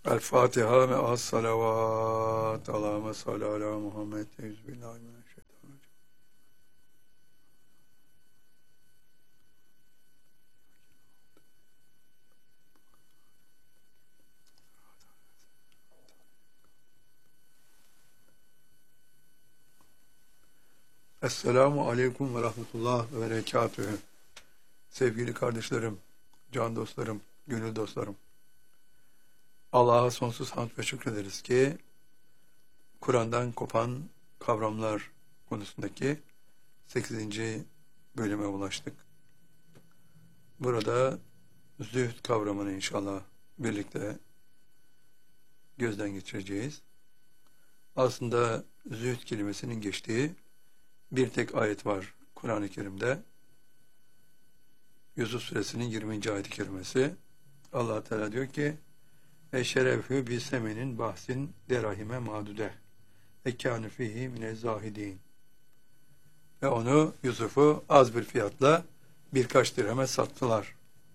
El Fatiha ve as salavat. Allahümme salli ala Muhammed. Euzubillahimineşşeytanirracim. Esselamu aleyküm ve rahmetullah ve berekatühü. Sevgili kardeşlerim, can dostlarım, gönül dostlarım. Allah'a sonsuz hamd ve şükrederiz ki Kur'an'dan kopan kavramlar konusundaki 8. bölüme ulaştık. Burada zühd kavramını inşallah birlikte gözden geçireceğiz. Aslında zühd kelimesinin geçtiği bir tek ayet var Kur'an-ı Kerim'de. Yusuf Suresinin 20. ayet-i kerimesi. Allah Teala diyor ki: "Eşerefü bi semenin bahsin derahime madude. Ekânü fihi mine zahidin." Ve onu, Yusuf'u az bir fiyatla birkaç dirheme sattılar.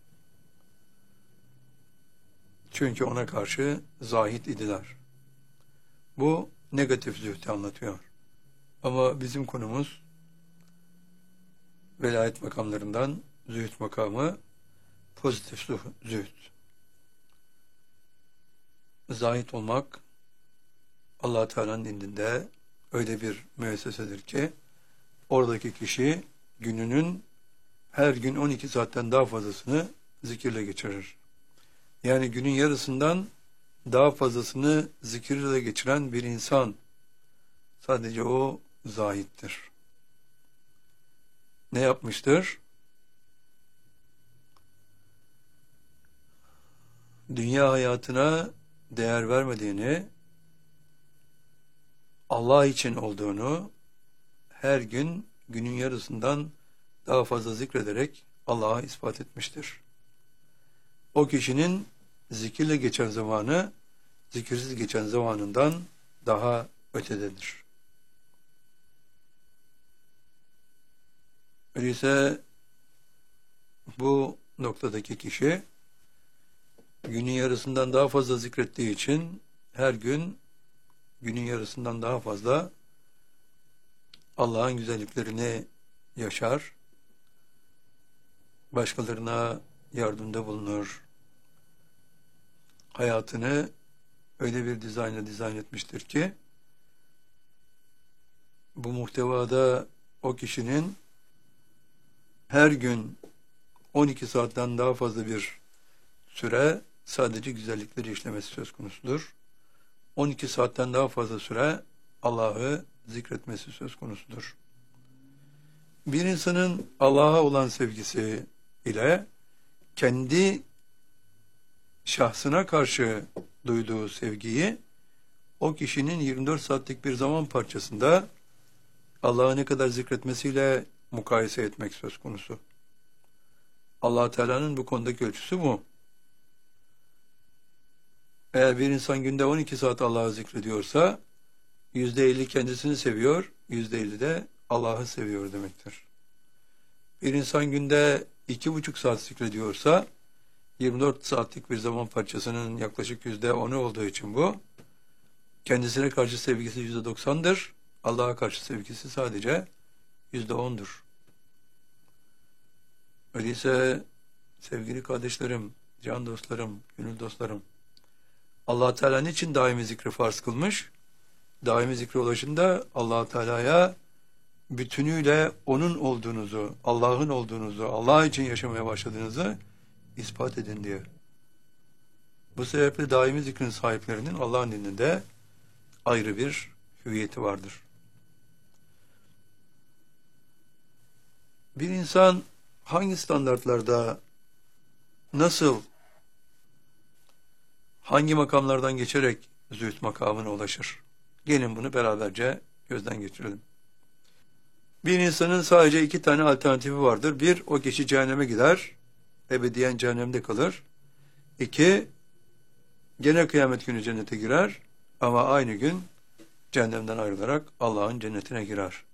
Çünkü ona karşı zahid idiler. Bu negatif zühdü anlatıyor. Ama bizim konumuz velayet makamlarından zühd makamı, pozitif zühd. Zahid olmak Allah Teala'nın indinde öyle bir müessesedir ki oradaki kişi gününün her gün 12 saatten daha fazlasını zikirle geçirir. Yani günün yarısından daha fazlasını zikirle geçiren bir insan, sadece o zahittir. Ne yapmıştır? Dünya hayatına değer vermediğini, Allah için olduğunu her gün günün yarısından daha fazla zikrederek Allah'a ispat etmiştir. O kişinin zikirle geçen zamanı zikirsiz geçen zamanından daha ötededir. Öyleyse bu noktadaki kişi günün yarısından daha fazla zikrettiği için her gün günün yarısından daha fazla Allah'ın güzelliklerini yaşar, başkalarına yardımda bulunur, hayatını öyle bir dizayn etmiştir ki bu muhtevada o kişinin her gün 12 saatten daha fazla bir süre sadece güzellikleri işlemesi söz konusudur. 12 saatten daha fazla süre Allah'ı zikretmesi söz konusudur. Bir insanın Allah'a olan sevgisi ile kendi şahsına karşı duyduğu sevgiyi o kişinin 24 saatlik bir zaman parçasında Allah'ı ne kadar zikretmesiyle mukayese etmek söz konusu. Allah Teala'nın bu konudaki ölçüsü bu. Eğer bir insan günde 12 saat Allah'ı zikrediyorsa %50 kendisini seviyor, %50 de Allah'ı seviyor demektir. Bir insan günde 2,5 saat zikrediyorsa 24 saatlik bir zaman parçasının yaklaşık %10'u olduğu için bu, kendisine karşı sevgisi %90'dır, Allah'a karşı sevgisi sadece %10'dur. Öyleyse sevgili kardeşlerim, can dostlarım, gönül dostlarım, Allah Teala niçin daimi zikri farz kılmış? Daimi zikre ulaşında Allah Teala'ya bütünüyle onun olduğunuzu, Allah'ın olduğunuzu, Allah için yaşamaya başladığınızı ispat edin diye. Bu sebeple daimi zikrin sahiplerinin Allah'ın dininde ayrı bir hüviyeti vardır. Bir insan hangi standartlarda, nasıl, hangi makamlardan geçerek zühd makamına ulaşır? Gelin bunu beraberce gözden geçirelim. Bir insanın sadece 2 tane alternatifi vardır. Bir, o kişi cehenneme gider, ebediyen cehennemde kalır. 2, gene kıyamet günü cennete girer ama aynı gün cehennemden ayrılarak Allah'ın cennetine girer.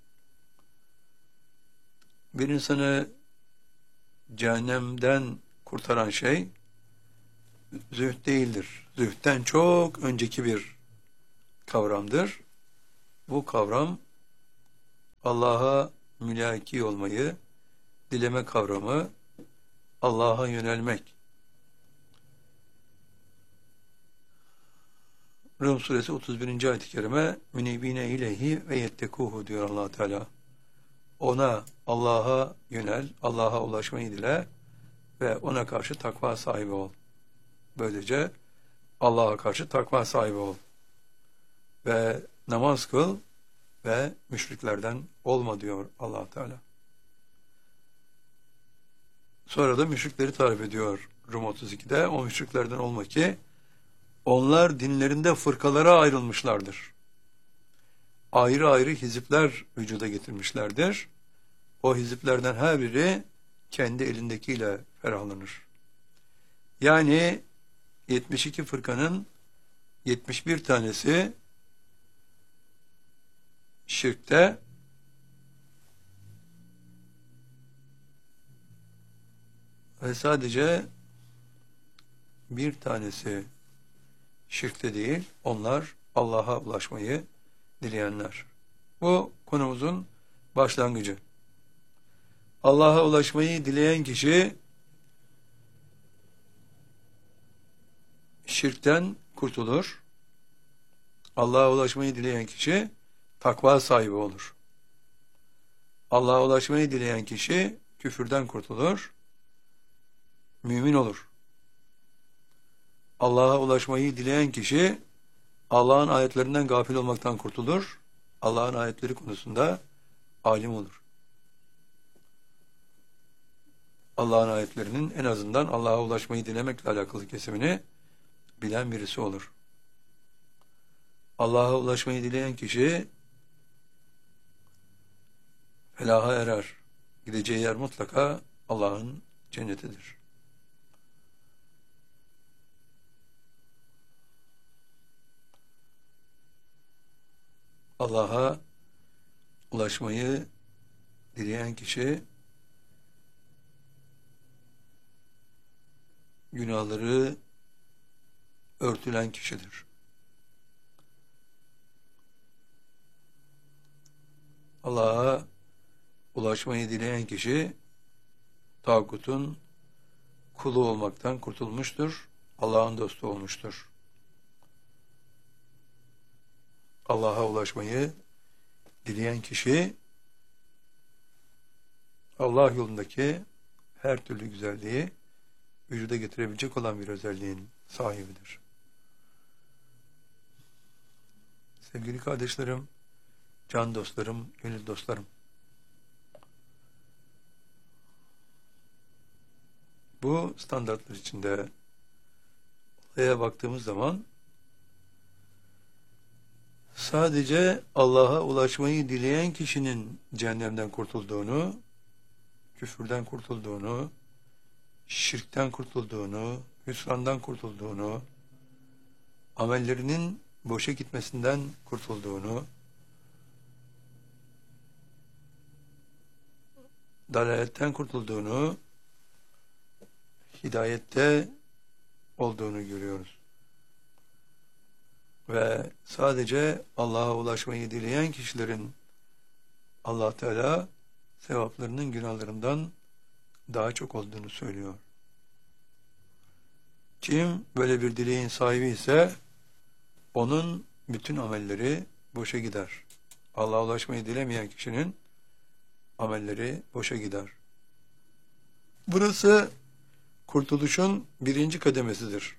Bir insanı cehennemden kurtaran şey, zühd değildir. Zühdten çok önceki bir kavramdır. Bu kavram Allah'a mülaki olmayı, dileme kavramı, Allah'a yönelmek. Rum suresi 31. ayet-i kerime münibine ileyhi ve yettekuhu diyor Allah Teala. Ona, Allah'a yönel, Allah'a ulaşmayı dile ve ona karşı takva sahibi ol. Böylece Allah'a karşı takva sahibi ol. Ve namaz kıl ve müşriklerden olma diyor Allah Teala. Sonra da müşrikleri tarif ediyor Rum 32'de. O müşriklerden olma ki onlar dinlerinde fırkalara ayrılmışlardır. Ayrı ayrı hizipler vücuda getirmişlerdir. O hiziplerden her biri kendi elindekiyle ferahlanır. Yani 72 fırkanın 71 tanesi şirkte, ve sadece bir tanesi şirkte değil, onlar Allah'a ulaşmayı dileyenler. Bu konumuzun başlangıcı. Allah'a ulaşmayı dileyen kişi şirkten kurtulur. Allah'a ulaşmayı dileyen kişi takva sahibi olur. Allah'a ulaşmayı dileyen kişi küfürden kurtulur, mümin olur. Allah'a ulaşmayı dileyen kişi Allah'ın ayetlerinden gafil olmaktan kurtulur, Allah'ın ayetleri konusunda alim olur. Allah'ın ayetlerinin en azından Allah'a ulaşmayı dilemekle alakalı kesimini bilen birisi olur. Allah'a ulaşmayı dileyen kişi felaha erer. Gideceği yer mutlaka Allah'ın cennetidir. Allah'a ulaşmayı dileyen kişi günahları örtülen kişidir. Allah'a ulaşmayı dileyen kişi tağutun kulu olmaktan kurtulmuştur, Allah'ın dostu olmuştur. Allah'a ulaşmayı dileyen kişi Allah yolundaki her türlü güzelliği vücuda getirebilecek olan bir özelliğin sahibidir. Sevgili kardeşlerim, can dostlarım, gönül dostlarım, bu standartlar içinde olaya baktığımız zaman sadece Allah'a ulaşmayı dileyen kişinin cehennemden kurtulduğunu, küfürden kurtulduğunu, şirkten kurtulduğunu, hüsrandan kurtulduğunu, amellerinin boşa gitmesinden kurtulduğunu, dalaletten kurtulduğunu, hidayette olduğunu görüyoruz. Ve sadece Allah'a ulaşmayı dileyen kişilerin Allah Teala sevaplarının günahlarından daha çok olduğunu söylüyor. Kim böyle bir dileğin sahibi ise onun bütün amelleri boşa gider. Allah'a ulaşmayı dilemeyen kişinin amelleri boşa gider. Burası kurtuluşun birinci kademesidir.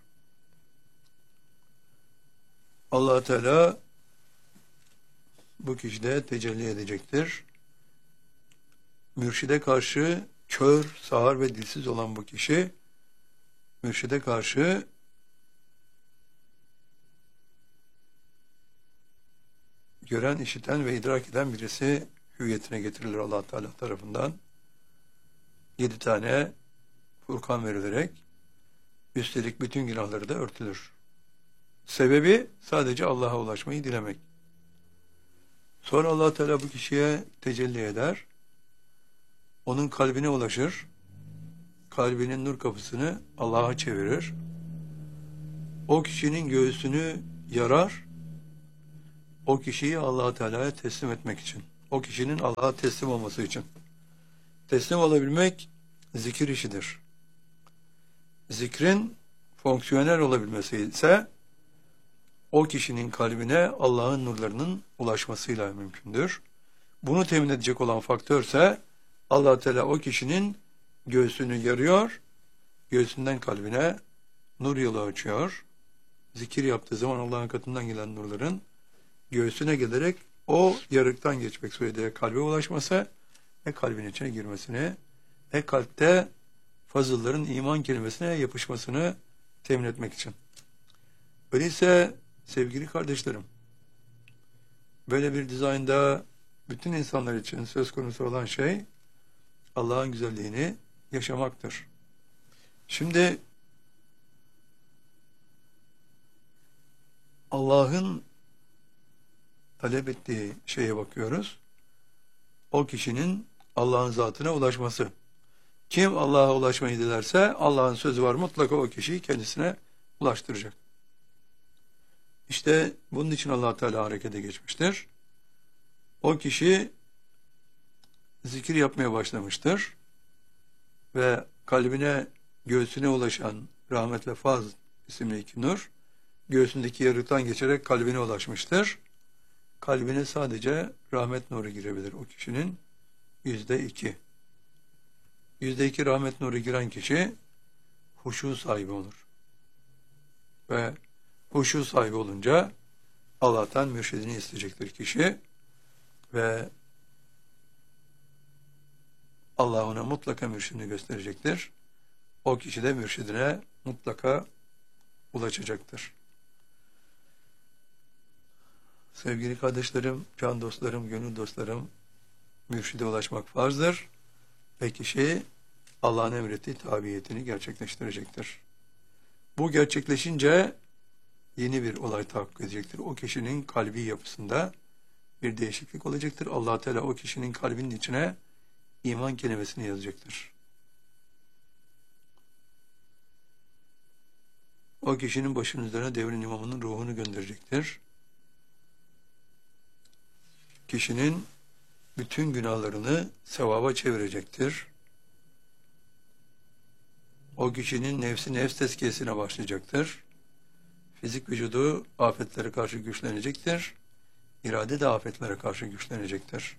Allah Teala bu kişide tecelli edecektir. Mürşide karşı kör, sağır ve dilsiz olan bu kişi, mürşide karşı gören, işiten ve idrak eden birisi hüviyetine getirilir Allah Teala tarafından. 7 tane Furkan verilerek, üstelik bütün günahları da örtülür. Sebebi sadece Allah'a ulaşmayı dilemek. Sonra Allah Teala bu kişiye tecelli eder. Onun kalbine ulaşır. Kalbinin nur kapısını Allah'a çevirir. o kişinin göğsünü yarar, o kişiyi Allah Teala'ya teslim etmek için. O kişinin Allah'a teslim olması için. Teslim olabilmek zikir işidir. Zikrin fonksiyonel olabilmesi ise o kişinin kalbine Allah'ın nurlarının ulaşmasıyla mümkündür. Bunu temin edecek olan faktörse Allah Teala o kişinin göğsünü yarıyor, göğsünden kalbine nur yolu açıyor. Zikir yaptığı zaman Allah'ın katından gelen nurların göğsüne gelerek o yarıktan geçmek suretiyle kalbe ulaşması ve kalbin içine girmesini ve kalpte fazılların iman kelimesine yapışmasını temin etmek için. Öyleyse sevgili kardeşlerim, böyle bir dizaynda bütün insanlar için söz konusu olan şey Allah'ın güzelliğini yaşamaktır. Şimdi Allah'ın talep ettiği şeye bakıyoruz. O kişinin Allah'ın zatına ulaşması. Kim Allah'a ulaşmayı dilerse Allah'ın sözü var, mutlaka o kişiyi kendisine ulaştıracak. İşte bunun için Allah Teala harekete geçmiştir. O kişi zikir yapmaya başlamıştır ve kalbine, göğsüne ulaşan rahmet ve faz isimli iki nur göğsündeki yarıktan geçerek kalbine ulaşmıştır. Kalbine sadece rahmet nuru girebilir o kişinin. %2. %2 rahmet nuru giren kişi huşu sahibi olur. Ve huşu sahibi olunca Allah'tan mürşidini isteyecektir kişi ve Allah ona mutlaka mürşidini gösterecektir. O kişi de mürşidine mutlaka ulaşacaktır. Sevgili kardeşlerim, can dostlarım, gönül dostlarım, mürşide ulaşmak farzdır ve kişi Allah'ın emrettiği tabiyetini gerçekleştirecektir. Bu gerçekleşince yeni bir olay tahakkuk edecektir. O kişinin kalbi yapısında bir değişiklik olacaktır. Allah Teala o kişinin kalbinin içine iman kelimesini yazacaktır. O kişinin başının üzerine devrin imamının ruhunu gönderecektir. Kişinin bütün günahlarını sevaba çevirecektir. O kişinin nefs tezkiyesine başlayacaktır. Fizik vücudu afetlere karşı güçlenecektir. İrade de afetlere karşı güçlenecektir.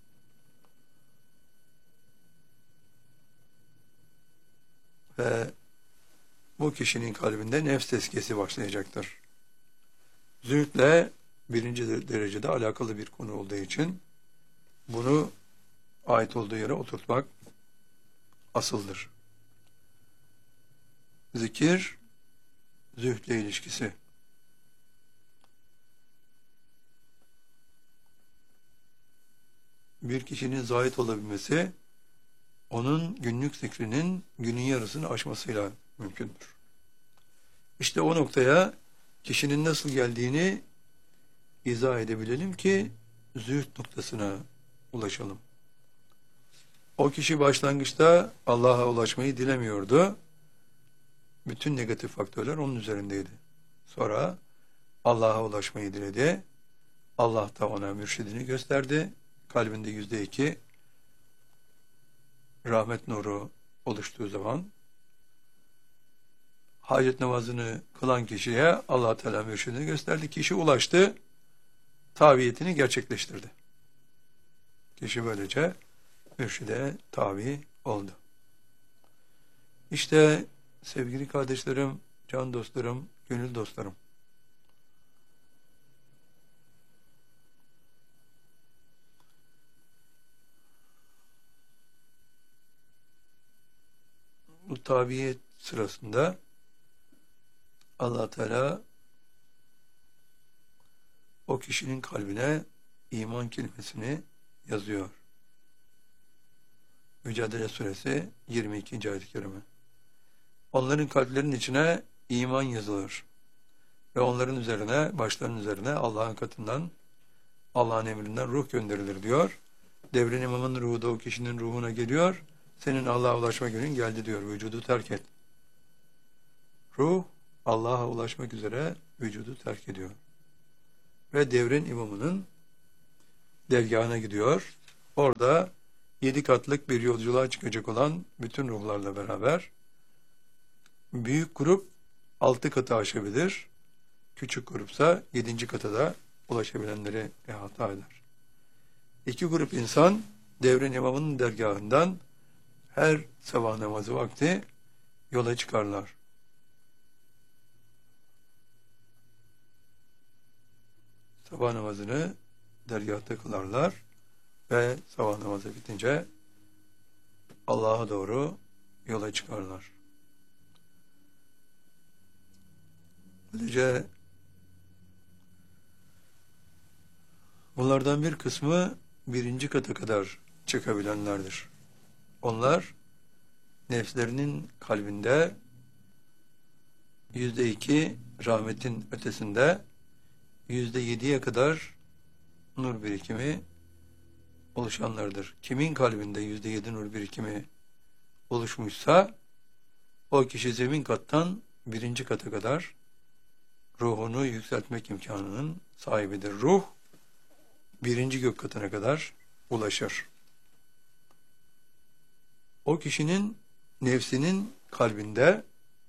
Ve bu kişinin kalbinde nefs tezkiyesi başlayacaktır. Zühdle birinci derecede alakalı bir konu olduğu için bunu ait olduğu yere oturtmak asıldır. Zikir, zühdle ilişkisi. Bir kişinin zahid olabilmesi, onun günlük zikrinin günün yarısını aşmasıyla mümkündür. İşte o noktaya kişinin nasıl geldiğini izah edebilelim ki zühd noktasına ulaşalım. O kişi başlangıçta Allah'a ulaşmayı dilemiyordu. Bütün negatif faktörler onun üzerindeydi. Sonra Allah'a ulaşmayı diledi. Allah da ona mürşidini gösterdi. Kalbinde %2 rahmet nuru oluştuğu zaman hacet namazını kılan kişiye Allah Teala mürşidini gösterdi. Kişi ulaştı, tabiyetini gerçekleştirdi. Kişi böylece mürşide tabi oldu. İşte sevgili kardeşlerim, can dostlarım, gönül dostlarım, bu tabiyet sırasında Allah Teala o kişinin kalbine iman kelimesini yazıyor. Mücadele Suresi 22. ayet-i kerime. Onların kalplerinin içine iman yazılır. Ve onların üzerine, başlarının üzerine Allah'ın katından, Allah'ın emrinden ruh gönderilir diyor. Devrin imamın ruhu da o kişinin ruhuna geliyor. Senin Allah'a ulaşma günün geldi diyor. Vücudu terk et. Ruh Allah'a ulaşmak üzere vücudu terk ediyor. Ve devrin imamının dergahına gidiyor. Orada 7 katlık bir yolculuğa çıkacak olan bütün ruhlarla beraber büyük grup 6 katı aşabilir. Küçük grupsa 7. kata da ulaşabilenleri ihata eder. 2 grup insan devrin imamının dergahından her sabah namazı vakti yola çıkarlar. Sabah namazını dergahta kılarlar ve sabah namazı bitince Allah'a doğru yola çıkarlar. Böylece bunlardan bir kısmı 1. kata kadar çıkabilenlerdir. Onlar nefslerinin kalbinde %2 rahmetin ötesinde %7'ye kadar nur birikimi oluşanlardır. Kimin kalbinde %7 nur birikimi oluşmuşsa o kişi zemin kattan 1. kata kadar ruhunu yükseltmek imkanının sahibidir. Ruh 1. gök katına kadar ulaşır. O kişinin nefsinin kalbinde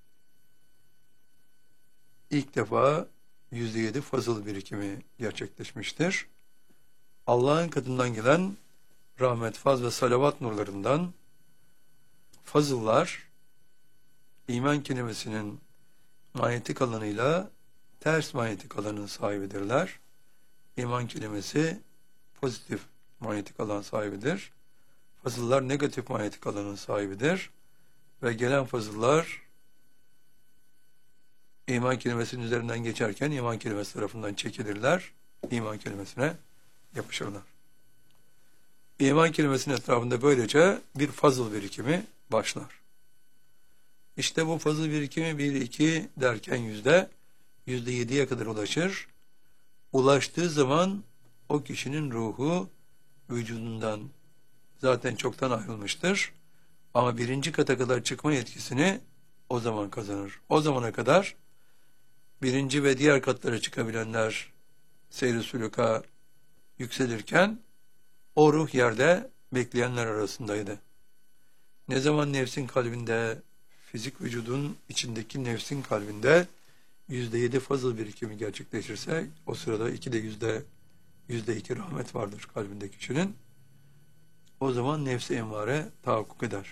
ilk defa %7 fazıl birikimi gerçekleşmiştir. Allah'ın katından gelen rahmet, faz ve salavat nurlarından fazıllar iman kelimesinin manyetik alanıyla ters manyetik alanın sahibidirler. İman kelimesi pozitif manyetik alan sahibidir. Fazıllar negatif manyetik alanın sahibidir. Ve gelen fazıllar iman kelimesinin üzerinden geçerken iman kelimesi tarafından çekilirler. İman kelimesine yapışırlar. İman kelimesinin etrafında böylece bir fazıl birikimi başlar. İşte bu fazıl birikimi 1-2 derken %7'ye kadar ulaşır. Ulaştığı zaman o kişinin ruhu vücudundan zaten çoktan ayrılmıştır. Ama 1. kata kadar çıkma yetkisini o zaman kazanır. O zamana kadar 1. ve diğer katlara çıkabilenler seyr-i sülûka yükselirken o ruh yerde bekleyenler arasındaydı. Ne zaman nefsin kalbinde, fizik vücudun içindeki nefsin kalbinde %7 fazıl birikimi gerçekleşirse o sırada %2 rahmet vardır kalbindeki kişinin. O zaman nefsi emmare tahakkuk eder.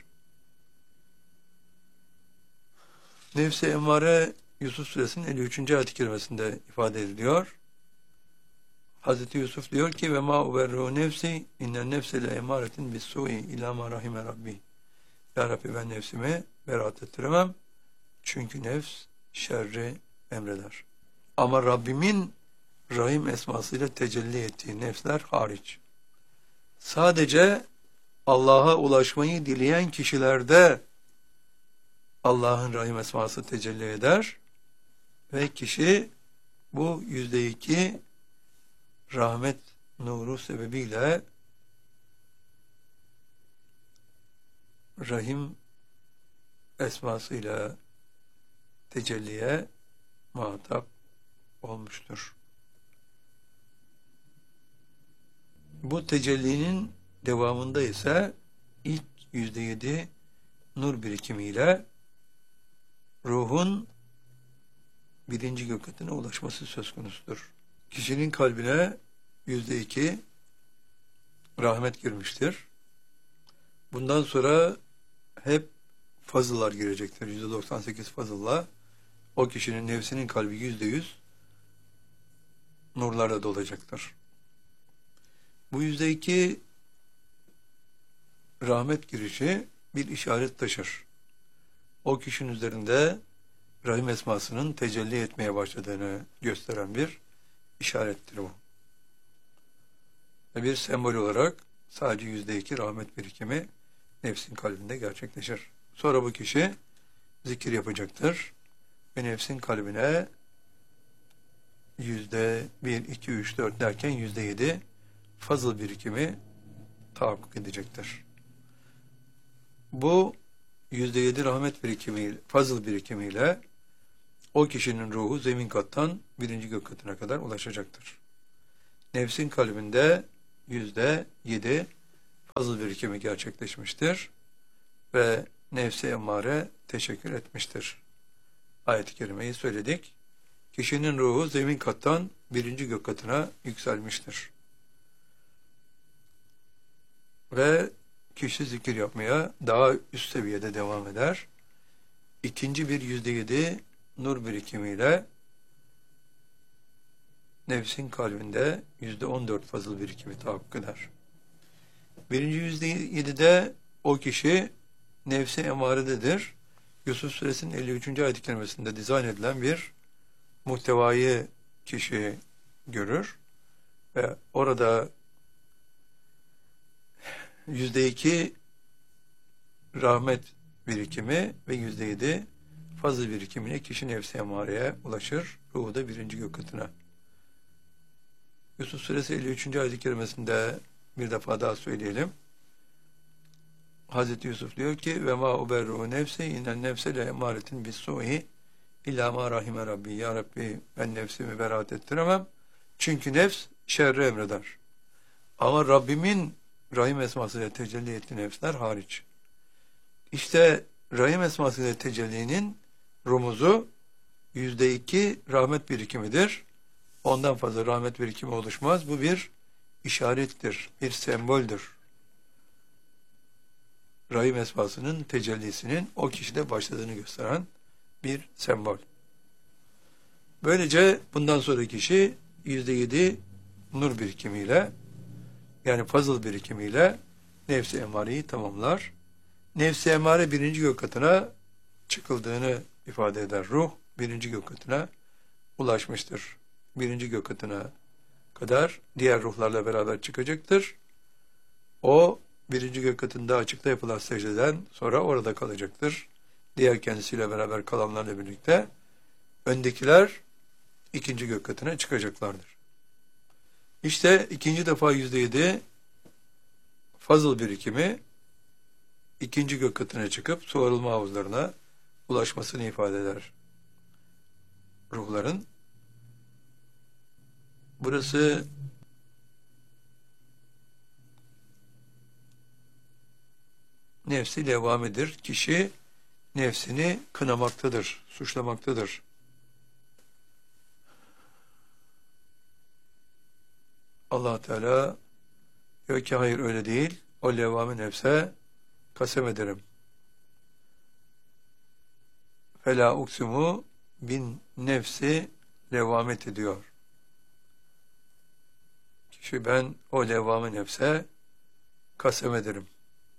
Nefsi emmare Yusuf Suresinin 53. ayet-i kerimesinde ifade ediliyor. Hazreti Yusuf diyor ki ve ma uberru nefsi innen nefse le emaretin bis-su'i ila ma rahime rabbi. Ya Rabbi ben nefsimi beraat ettiremem. Çünkü nefs şerri emreder. Ama Rabbimin Rahim esmasıyla tecelli ettiği nefsler hariç. Sadece Allah'a ulaşmayı dileyen kişilerde Allah'ın Rahim esması tecelli eder ve kişi bu %2 rahmet nuru sebebiyle Rahim esmasıyla tecelliye muhatap olmuştur. Bu tecellinin devamında ise ilk %7 nur birikimiyle ruhun 1. gök katına ulaşması söz konusudur. Kişinin kalbine %2 rahmet girmiştir. Bundan sonra hep fazıllar girecektir. %98 fazılla o kişinin nefsinin kalbi %100 nurlarla dolacaktır. Bu %2 rahmet girişi bir işaret taşır. O kişinin üzerinde Rahim esmasının tecelli etmeye başladığını gösteren bir işarettir bu. Ve bir sembol olarak sadece %2 rahmet birikimi nefsin kalbinde gerçekleşir. Sonra bu kişi zikir yapacaktır ve nefsin kalbine %1, 2, 3, 4 derken %7 fazıl birikimi tahakkuk edecektir. Bu %7 rahmet birikimi, fazıl birikimiyle o kişinin ruhu zemin kattan birinci gök katına kadar ulaşacaktır. Nefsin kalbinde %7 fazıl birikimi gerçekleşmiştir ve nefsi emmare teşekkür etmiştir. Ayet-i kerimeyi söyledik. Kişinin ruhu zemin kattan birinci gök katına yükselmiştir. Ve kişi zikir yapmaya daha üst seviyede devam eder. İkinci bir %7 nur birikimiyle nefsin kalbinde %14 fazıl birikimi tahakkuk eder. Birinci %7'de o kişi nefsi emarededir. Yusuf Suresinin 53. ayet-i kerimesinde dizayn edilen bir muhtevayı kişi görür ve orada %2 rahmet birikimi ve %7 fazıl birikimiyle kişi nefsi emareye ulaşır. Ruhu da birinci gök katına. Yusuf Suresi 53. ayet-i kerimesinde bir defa daha söyleyelim. Hazreti Yusuf diyor ki ve ma uberru nefsi inen nefse le emaretin bis-su'i illa ma rahime rabbi. Ya Rabbi, ben nefsimi beraat ettiremem. Çünkü nefs şerri emreder. Ama Rabbimin Rahim esmasıyla tecelli ettiği nefsler hariç. İşte Rahim esmasıyla tecellinin rumuzu %2 rahmet birikimidir. Ondan fazla rahmet birikimi oluşmaz. Bu bir işarettir, bir semboldür. Rahim esmasının tecellisinin o kişide başladığını gösteren bir sembol. Böylece bundan sonraki kişi %7 nur birikimiyle, yani fazıl birikimiyle nefsi emareyi tamamlar. Nefsi emare birinci gök katına çıkıldığını ifade eder. Ruh birinci gök katına ulaşmıştır. Birinci gök katına kadar diğer ruhlarla beraber çıkacaktır. O birinci gök katında açıkta yapılan secdeden sonra orada kalacaktır. Diğer kendisiyle beraber kalanlarla birlikte öndekiler ikinci gök katına çıkacaklardır. İşte ikinci defa %7 fazıl birikimi ikinci gök katına çıkıp su arılma havuzlarına ulaşmasını ifade eder ruhların. Burası nefsi levvamedir. Kişi nefsini kınamaktadır, suçlamaktadır. Allah Teala diyor ki hayır öyle değil. O levvame nefse kasem ederim. Fela uksimu bin nefsi levvamet ediyor. Kişi ben o levvame nefse kasem ederim.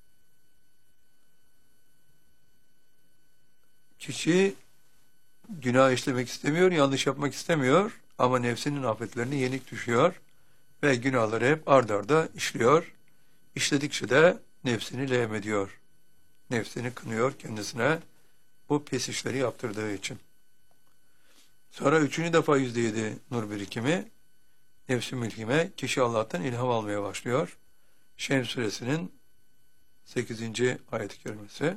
Kişi günah işlemek istemiyor, yanlış yapmak istemiyor ama nefsinin afetlerine yenik düşüyor ve günahları hep ard arda işliyor. İşledikçe de nefsini levm ediyor. Nefsini kınıyor kendisine bu pis işleri yaptırdığı için. Sonra üçüncü defa %7 nur birikimi nefsi mülhime kişi Allah'tan ilham almaya başlıyor. Şems suresinin 8. ayet-i kerimesi.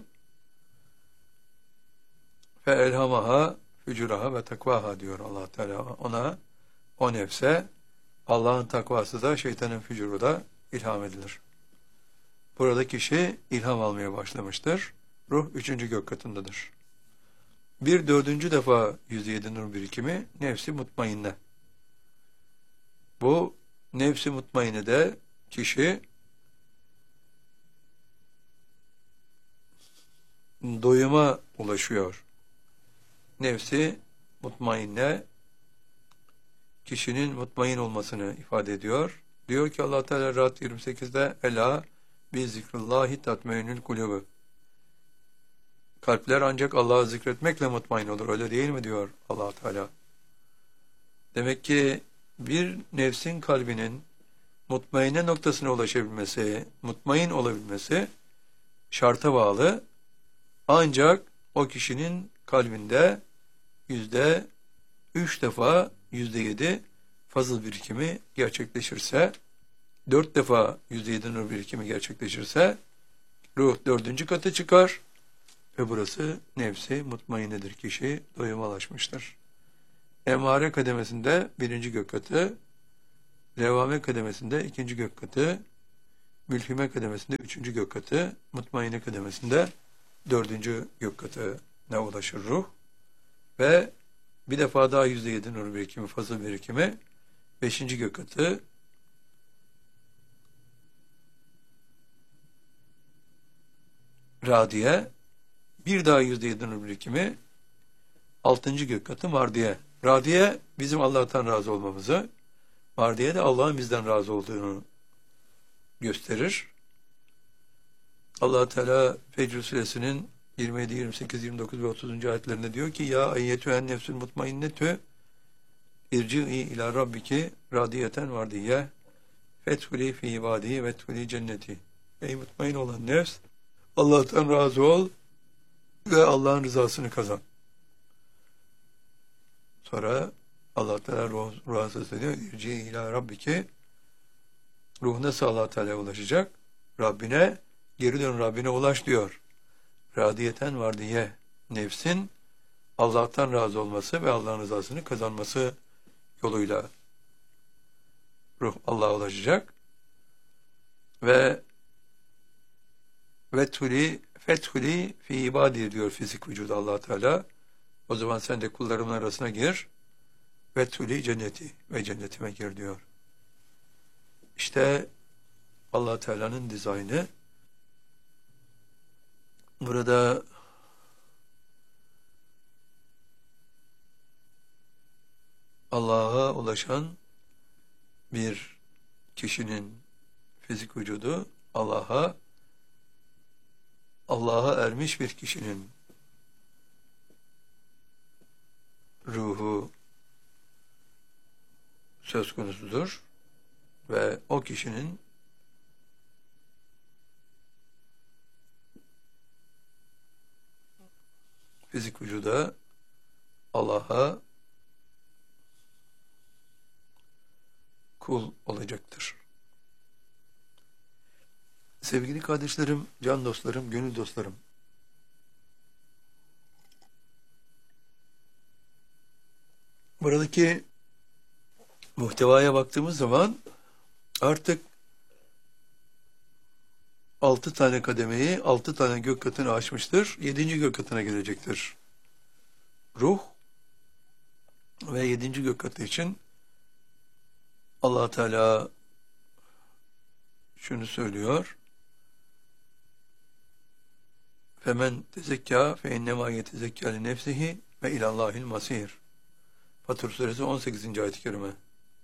Fe elhamaha fücuraha ve takvaha diyor Allah Teala ona, o nefse Allah'ın takvası da şeytanın fücuru da ilham edilir. Burada kişi ilham almaya başlamıştır. Ruh 3. gök katındadır. Bir dördüncü defa %7 nur birikimi nefsi mutmainne. Bu nefsi mutmainne de kişi doyuma ulaşıyor. Nefsi mutmainne kişinin mutmain olmasını ifade ediyor. Diyor ki Allah Teala Ra'd 28'de Ela bi zikrullahi tatmeinül kulubu. Kalpler ancak Allah'ı zikretmekle mutmain olur. Öyle değil mi diyor Allah Teala. Demek ki bir nefsin kalbinin mutmainne noktasına ulaşabilmesi, mutmain olabilmesi şarta bağlı. Ancak o kişinin kalbinde %3 defa %7 fazıl birikimi gerçekleşirse, 4 defa %7 nur birikimi gerçekleşirse ruh 4. kata çıkar ve burası nefsi mutmainnedir. Kişi doyuma ulaşmıştır. Emare kademesinde 1. gök katı, levvame kademesinde 2. gök katı, mülhime kademesinde 3. gök katı, mutmainne kademesinde 4. gök katına ulaşır ruh. Ve bir defa daha %7 nur birikimi, fazıl birikimi, 5. gök katı, radiye, bir daha %7 nur birikimi, 6. gök katı mardiye. Radiye bizim Allah'tan razı olmamızı, mardiye de Allah'ın bizden razı olduğunu gösterir. Allah Teala Fecr Suresinin 27, 28, 29 ve 30. ayetlerinde diyor ki: Ya eyyetühen nefsül mutmainnetü irci'i ila rabbiki radiyeten vardiye fethuli fi ibadi ve thuli cenneti. Ey mutmain olan nefs, Allah'tan razı ol ve Allah'ın rızasını kazan. Sonra Allah Teala ruha sesleniyor. İrci'i ila rabbiki, ruh nasıl Allah Teala'ya ulaşacak? Rabbine, geri dön Rabbine ulaş diyor. Radiyeten var diye nefsin Allah'tan razı olması ve Allah'ın rızasını kazanması yoluyla ruh Allah'a ulaşacak. Ve fethuli fi ibadi diyor fizik vücudu Allah Teala. O zaman sen de kullarımın arasına gir. Fethuli cenneti ve cennetime gir diyor. İşte Allah Teala'nın dizaynı. Burada Allah'a ulaşan bir kişinin fizik vücudu, Allah'a ermiş bir kişinin ruhu söz konusudur ve o kişinin fizik vücuda Allah'a kul olacaktır. Sevgili kardeşlerim, can dostlarım, gönül dostlarım, buradaki muhtevaya baktığımız zaman artık 6 tane kademeyi, 6 tane gök katını aşmıştır. 7. gök katına gelecektir. Ruh ve 7. gök katı için Allah Teala şunu söylüyor: Femen tezekka fe innema yetezekka li nefsihi ve ilallahil masir. Fatır Suresi 18. ayet-i kerime.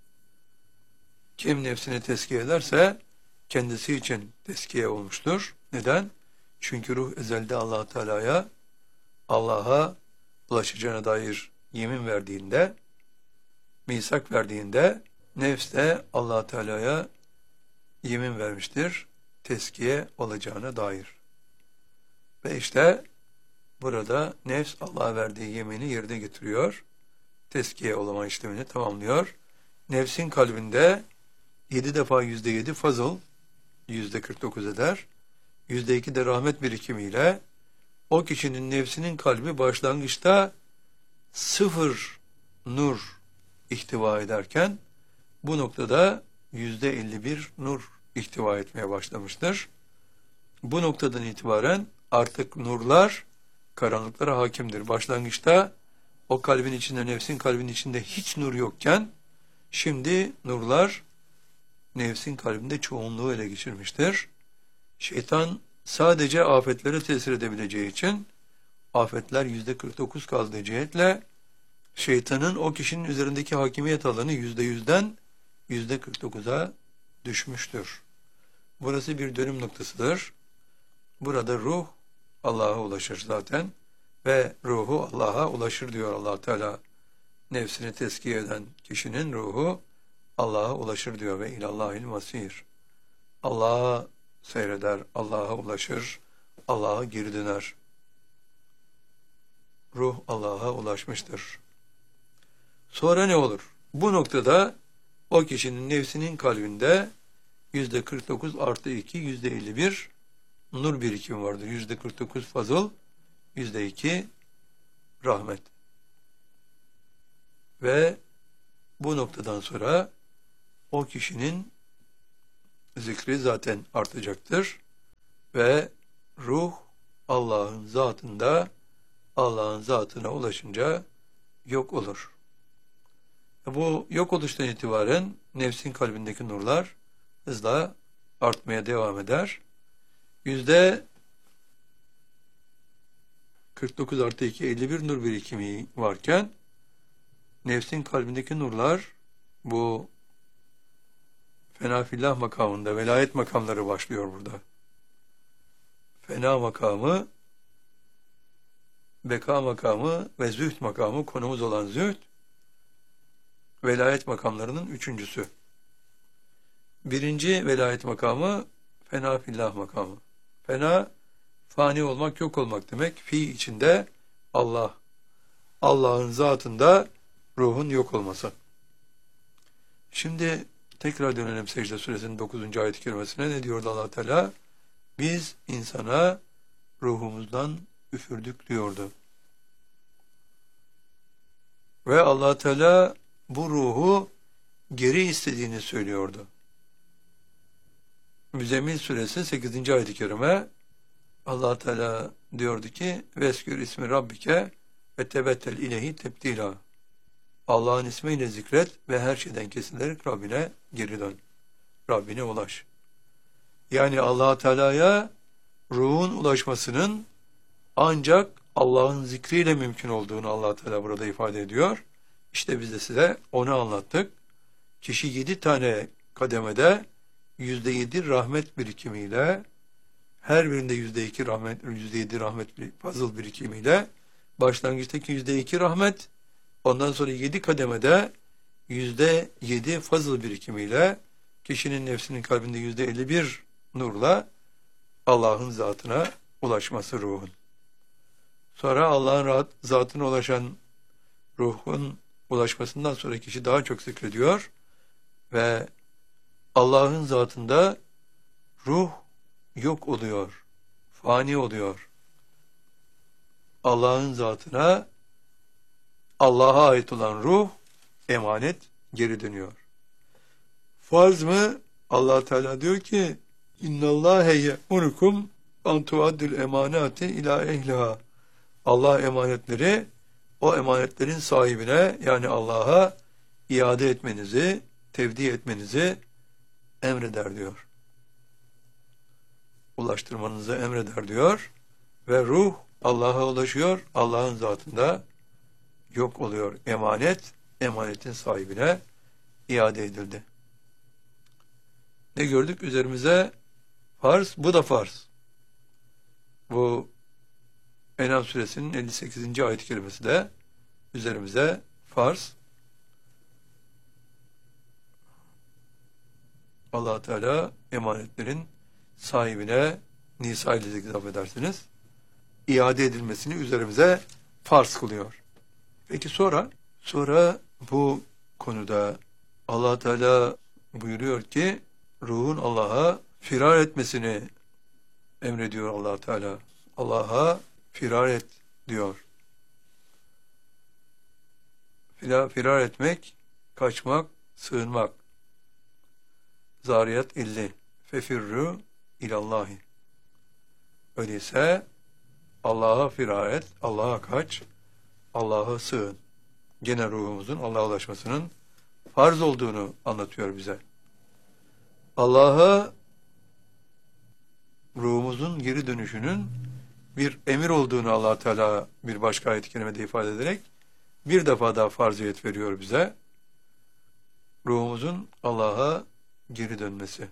Kim nefsini tezkiye ederse kendisi için tezkiye olmuştur. Neden? Çünkü ruh ezelde Allah Teala'ya, Allah'a ulaşacağına dair yemin verdiğinde, misak verdiğinde nefs de Allah Teala'ya yemin vermiştir tezkiye olacağına dair. Ve işte burada nefs Allah'a verdiği yemini yerine getiriyor. Tezkiye olama işlemini tamamlıyor. Nefsin kalbinde 7 defa %7 fazıl, %49 eder. %2 de rahmet birikimiyle o kişinin nefsinin kalbi başlangıçta 0 nur ihtiva ederken bu noktada %51 nur ihtiva etmeye başlamıştır. Bu noktadan itibaren artık nurlar karanlıklara hakimdir. Başlangıçta o kalbin içinde, nefsin kalbinin içinde hiç nur yokken şimdi nurlar nefsin kalbinde çoğunluğu ele geçirmiştir. Şeytan sadece afetlere tesir edebileceği için afetler %49 kaldığı cihetle şeytanın o kişinin üzerindeki hakimiyet alanı %100'den %49'a düşmüştür. Burası bir dönüm noktasıdır. Burada ruh Allah'a ulaşır zaten ve ruhu Allah'a ulaşır diyor Allah Teala. Nefsini tezkiye eden kişinin ruhu Allah'a ulaşır diyor ve ilallahil masir. Allah'a seyreder, Allah'a ulaşır, Allah'a geri döner. Ruh Allah'a ulaşmıştır. Sonra ne olur? Bu noktada o kişinin nefsinin kalbinde %49 artı 2, %51 nur birikimi vardır. %49 fazıl, %2 rahmet. Ve bu noktadan sonra o kişinin zikri zaten artacaktır ve ruh Allah'ın zatında, Allah'ın zatına ulaşınca yok olur. Bu yok oluştan itibaren nefsin kalbindeki nurlar hızla artmaya devam eder. %49 artı 2, 51 nur birikimi varken nefsin kalbindeki nurlar bu fena fillah makamında, velayet makamları başlıyor burada. Fena makamı, beka makamı ve zühd makamı, konumuz olan zühd, velayet makamlarının üçüncüsü. Birinci velayet makamı, fena fillah makamı. Fena, fani olmak, yok olmak demek. Fi içinde Allah. Allah'ın zatında ruhun yok olması. Şimdi tekrar dönelim Secde Suresinin 9. ayet-i kerimesine. Ne diyordu Allah Teala? Biz insana ruhumuzdan üfürdük diyordu. Ve Allah Teala bu ruhu geri istediğini söylüyordu. Müzzemmil Suresi 8. ayet-i kerime Allah Teala diyordu ki Veskür ismi Rabbike ve tebettel ilehi tebdila. Allah'ın ismiyle zikret ve her şeyden kesilerek Rabbine geri dön. Rabbine ulaş. Yani Allah Teala'ya ruhun ulaşmasının ancak Allah'ın zikriyle mümkün olduğunu Allah Teala burada ifade ediyor. İşte biz de size onu anlattık. Kişi 7 tane kademede %7 rahmet birikimiyle, her birinde %2 rahmet, %7 rahmet fazıl birikimiyle, başlangıçtaki %2 rahmet, ondan sonra 7 kademede %7 fazıl birikimiyle, kişinin nefsinin kalbinde %51 nurla Allah'ın zatına ulaşması ruhun. Sonra Allah'ın zatına ulaşan ruhun ulaşmasından sonra kişi daha çok zikrediyor ve Allah'ın zatında ruh yok oluyor, fani oluyor. Allah'ın zatına, Allah'a ait olan ruh, emanet geri dönüyor. Farz mı? Allah Teala diyor ki İnnallâhe ye'murukum an tuaddül emanati ila ehliha. Allah emanetleri o emanetlerin sahibine yani Allah'a iade etmenizi, tevdi etmenizi emreder diyor. Ulaştırmanızı emreder diyor ve ruh Allah'a ulaşıyor, Allah'ın zatında yok oluyor. Emanet, emanetin sahibine iade edildi. Ne gördük? Üzerimize farz, bu da farz. Bu En'am suresinin 58. ayet-i kerimesi de üzerimize farz. Allah Teala emanetlerin sahibine Nisa ile zikret edersiniz, iade edilmesini üzerimize farz kılıyor. Peki sonra bu konuda Allah Teala buyuruyor ki ruhun Allah'a firar etmesini emrediyor Allah Teala. Allah'a firar et diyor. Firar etmek, kaçmak, sığınmak. Zariyat 50. Fefirru ilallahi. Öyleyse Allah'a firar et, Allah'a kaç, Allah'a sığın. Gene ruhumuzun Allah'a ulaşmasının farz olduğunu anlatıyor bize. Allah'a ruhumuzun geri dönüşünün bir emir olduğunu Allah Teala bir başka ayet-i kerimede ifade ederek bir defa daha farziyet veriyor bize. Ruhumuzun Allah'a geri dönmesi.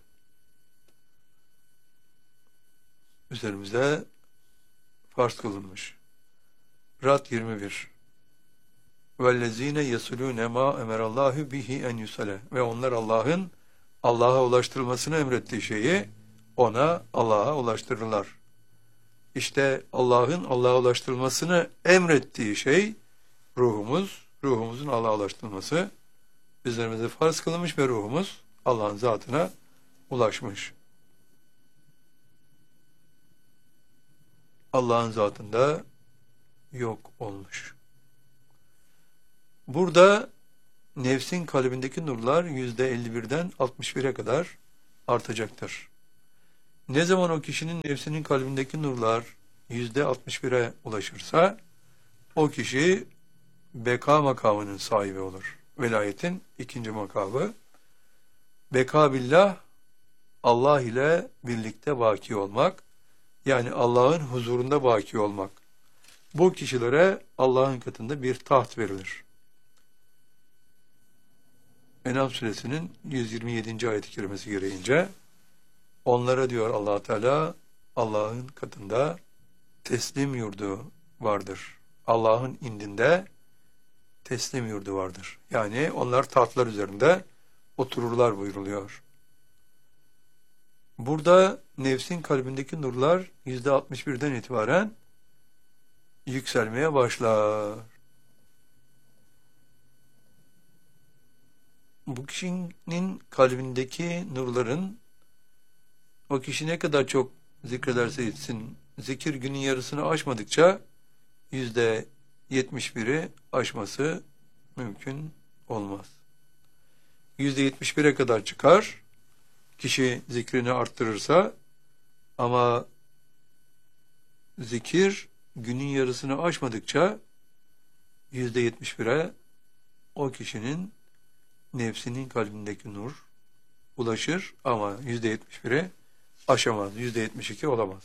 Üzerimize farz kılınmış. Rad 21. وَالَّذ۪ينَ يَسُلُونَ مَا اَمَرَ اللّٰهُ بِهِ اَنْ يُسَلَ. Ve onlar Allah'ın Allah'a ulaştırılmasını emrettiği şeyi Allah'a ulaştırırlar. İşte Allah'ın Allah'a ulaştırılmasını emrettiği şey ruhumuzun Allah'a ulaştırılması üzerimize farz kılınmış ve ruhumuz Allah'ın zatına ulaşmış. Allah'ın zatında yok olmuş. Burada nefsin kalbindeki nurlar %51'den 61'e kadar artacaktır. Ne zaman o kişinin nefsinin kalbindeki nurlar %61'e ulaşırsa o kişi beka makamının sahibi olur. Velayetin ikinci makamı. Beka billah, Allah ile birlikte baki olmak, yani Allah'ın huzurunda baki olmak. Bu kişilere Allah'ın katında bir taht verilir. En'am suresinin 127. ayet-i kerimesi gereğince onlara diyor Allah Teala, Allah'ın katında teslim yurdu vardır. Allah'ın indinde teslim yurdu vardır. Yani onlar tahtlar üzerinde otururlar buyuruluyor. Burada nefsin kalbindeki nurlar %61'den itibaren yükselmeye başlar. Bu kişinin kalbindeki nurların o kişi ne kadar çok zikrederse etsin, zikir günün yarısını aşmadıkça %71'i aşması mümkün olmaz. %71'e kadar çıkar, kişi zikrini arttırırsa, ama zikir günün yarısını aşmadıkça %71'e o kişinin nefsinin kalbindeki nur ulaşır ama %71'e aşamaz, %72 olamaz.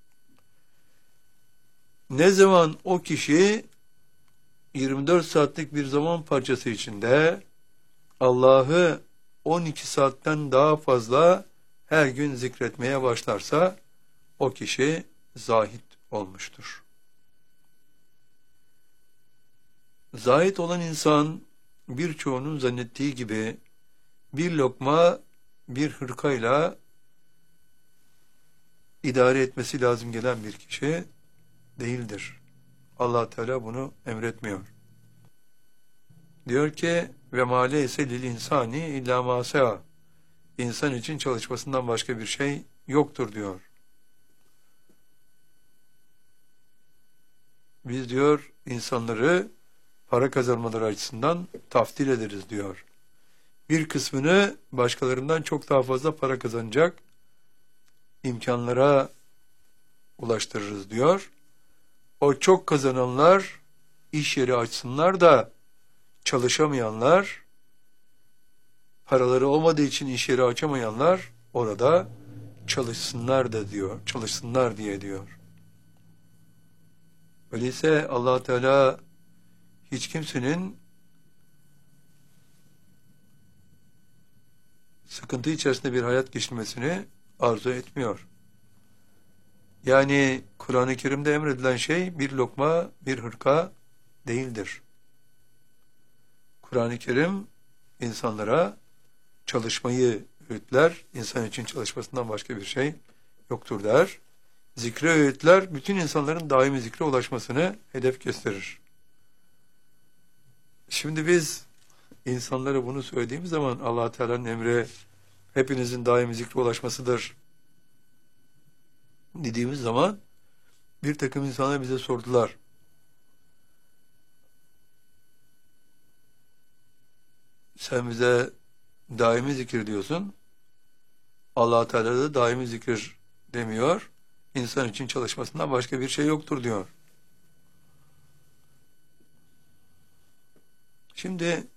Ne zaman o kişi 24 saatlik bir zaman parçası içinde Allah'ı 12 saatten daha fazla her gün zikretmeye başlarsa o kişi zahid olmuştur. Zahid olan insan birçoğunun zannettiği gibi bir lokma bir hırkayla idare etmesi lazım gelen bir kişi değildir. Allah Teala bunu emretmiyor. Diyor ki ve ma leyse lil insani illa ma sa'a. İnsan için çalışmasından başka bir şey yoktur diyor. Biz diyor insanları para kazanmaları açısından taftil ederiz diyor. Bir kısmını başkalarından çok daha fazla para kazanacak imkanlara ulaştırırız diyor. O çok kazananlar iş yeri açsınlar da çalışamayanlar, paraları olmadığı için iş yeri açamayanlar orada çalışsınlar da diyor, çalışsınlar diye diyor. Öyleyse Allah Teala hiç kimsenin sıkıntı içerisinde bir hayat geçirmesini arzu etmiyor. Yani Kur'an-ı Kerim'de emredilen şey bir lokma, bir hırka değildir. Kur'an-ı Kerim insanlara çalışmayı öğütler, insan için çalışmasından başka bir şey yoktur der. Zikre öğütler, bütün insanların daimi zikre ulaşmasını hedef gösterir. Şimdi biz insanlara bunu söylediğimiz zaman Allah Teala'nın emri hepinizin daimi zikre ulaşmasıdır dediğimiz zaman bir takım insanlar bize sordular. Sen bize daimi zikir diyorsun. Allah Teala da daimi zikir demiyor. İnsan için çalışmasından başka bir şey yoktur diyor. Şimdi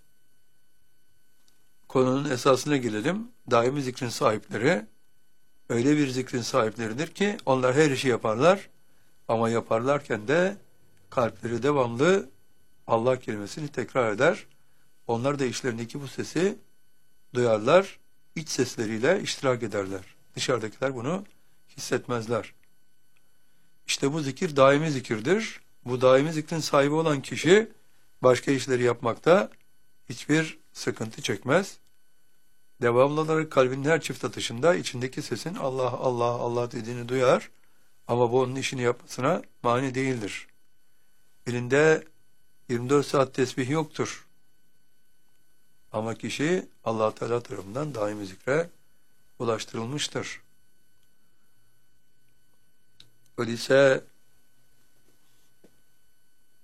konunun esasına gelelim. Daimi zikrin sahipleri öyle bir zikrin sahipleridir ki onlar her işi yaparlar ama yaparlarken de kalpleri devamlı Allah kelimesini tekrar eder. Onlar da işlerindeki bu sesi duyarlar, iç sesleriyle iştirak ederler. Dışarıdakiler bunu hissetmezler. İşte bu zikir daimi zikirdir. Bu daimi zikrin sahibi olan kişi başka işleri yapmakta hiçbir sıkıntı çekmez. Devamlı olarak kalbinin her çift atışında içindeki sesin Allah, Allah, Allah dediğini duyar. Ama bu onun işini yapmasına mani değildir. Elinde 24 saat tesbih yoktur. Ama kişi Allah Teala tarafından daimi zikre ulaştırılmıştır. Öyleyse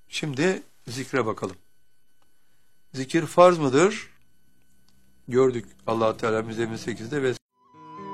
Şimdi zikre bakalım. Zikir farz mıdır? Gördük Allah Teala Müzzemmil 8'de ve